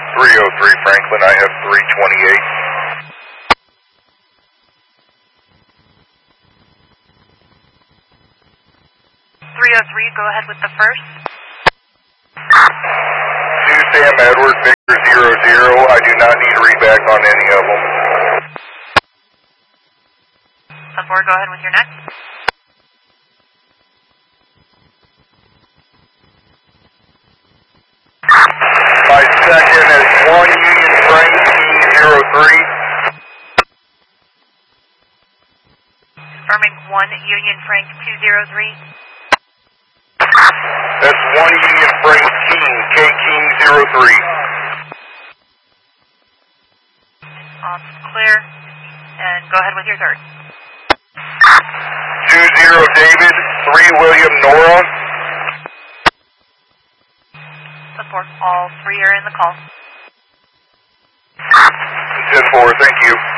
303 Franklin, I have 328. 303, go ahead with the first. 2 Sam Edward, Victor 00. I do not need readback on any of them. 4, go ahead with your next. My second is 1 Union Frank, King 03. Confirming 1 Union Frank 203. That's 1 Union Frank King, K King 03. All clear. And go ahead with your third. 20 David, 3 William Nora. 4, all 3 are in the call. 10-4, thank you.